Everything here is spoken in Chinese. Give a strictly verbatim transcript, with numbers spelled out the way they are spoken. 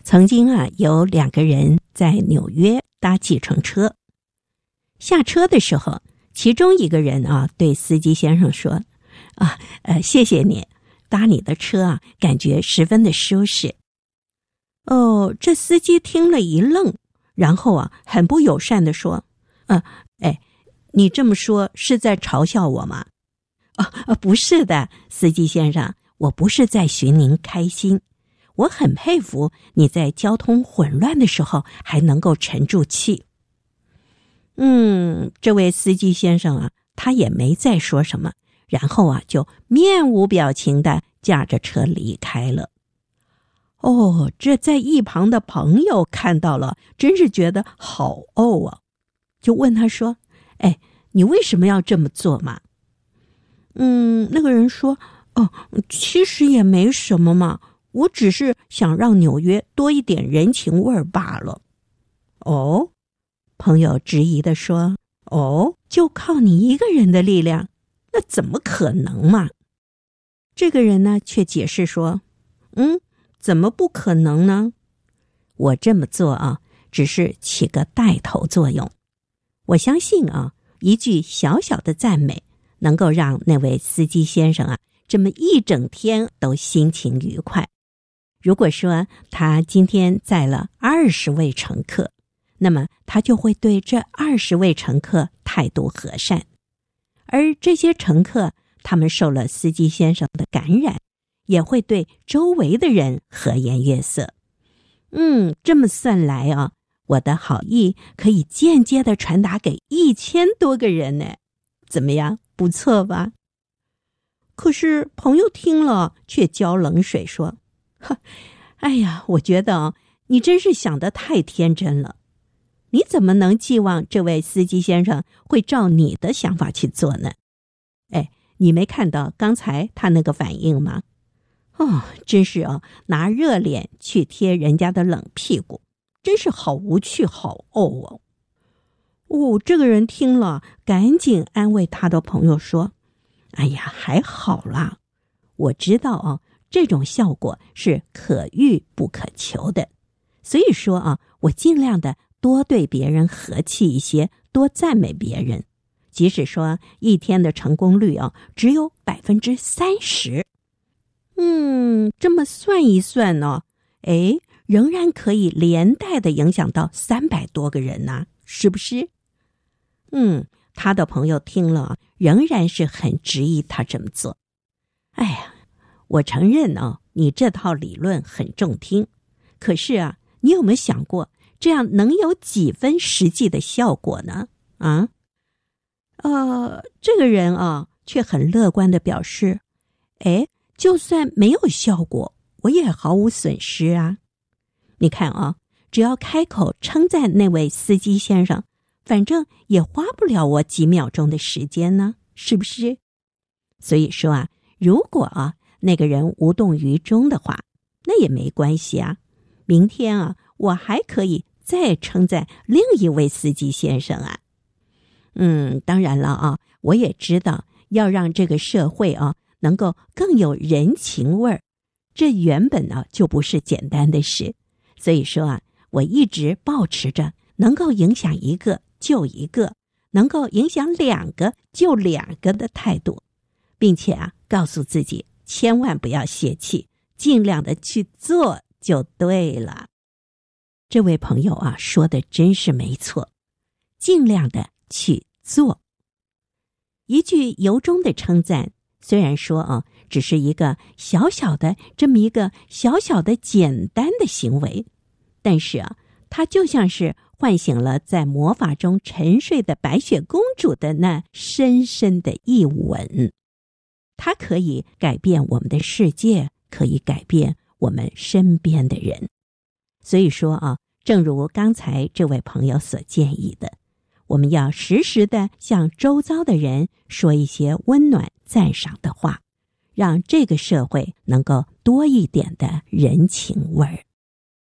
曾经啊，有两个人在纽约搭计程车，下车的时候，其中一个人啊对司机先生说：“啊，呃，谢谢你，搭你的车啊，感觉十分的舒适。”哦，这司机听了一愣，然后啊，很不友善地说：“呃，哎，你这么说是在嘲笑我吗？”啊啊，不是的，司机先生，我不是在寻您开心。我很佩服你在交通混乱的时候还能够沉住气。嗯，这位司机先生啊，他也没再说什么，然后啊，就面无表情地驾着车离开了。哦，这在一旁的朋友看到了，真是觉得好怄啊，就问他说：“哎，你为什么要这么做嘛？”嗯，那个人说：“哦，其实也没什么嘛。我只是想让纽约多一点人情味儿罢了。”哦，朋友质疑地说：“哦，就靠你一个人的力量，那怎么可能嘛？”这个人呢，却解释说：“嗯，怎么不可能呢？我这么做啊，只是起个带头作用。我相信啊，一句小小的赞美，能够让那位司机先生啊，这么一整天都心情愉快。如果说他今天载了二十位乘客，那么他就会对这二十位乘客态度和善，而这些乘客他们受了司机先生的感染，也会对周围的人和颜悦色。嗯，这么算来啊，我的好意可以间接地传达给一千多个人呢，怎么样？不错吧？可是朋友听了却浇冷水说：“呵，哎呀，我觉得啊，你真是想得太天真了。你怎么能寄望这位司机先生会照你的想法去做呢？哎，你没看到刚才他那个反应吗？哦，真是啊，拿热脸去贴人家的冷屁股，真是好无趣，好怄哦。”哦，这个人听了，赶紧安慰他的朋友说：“哎呀，还好啦，我知道啊，这种效果是可遇不可求的，所以说啊，我尽量的多对别人和气一些，多赞美别人，即使说一天的成功率啊只有百分之三十，嗯，这么算一算呢，哎，仍然可以连带的影响到三百多个人呢，是不是？”嗯，他的朋友听了仍然是很质疑他这么做。哎呀，我承认哦，你这套理论很中听，可是啊，你有没有想过，这样能有几分实际的效果呢？啊？呃，这个人啊，却很乐观地表示：“哎，就算没有效果，我也毫无损失啊。你看啊，只要开口称赞那位司机先生，反正也花不了我几秒钟的时间呢，是不是？所以说啊，如果啊那个人无动于衷的话，那也没关系啊。明天啊，我还可以再称赞另一位司机先生啊。嗯，当然了啊，我也知道要让这个社会啊能够更有人情味儿，这原本呢就不是简单的事。所以说啊，我一直保持着能够影响一个就一个，能够影响两个就两个的态度，并且啊，告诉自己千万不要泄气，尽量的去做就对了。这位朋友啊，说的真是没错，尽量的去做。一句由衷的称赞，虽然说啊，只是一个小小的这么一个小小的简单的行为，但是啊，它就像是唤醒了在魔法中沉睡的白雪公主的那深深的一吻。它可以改变我们的世界，可以改变我们身边的人。所以说啊，正如刚才这位朋友所建议的，我们要时时的向周遭的人说一些温暖赞赏的话，让这个社会能够多一点的人情味儿。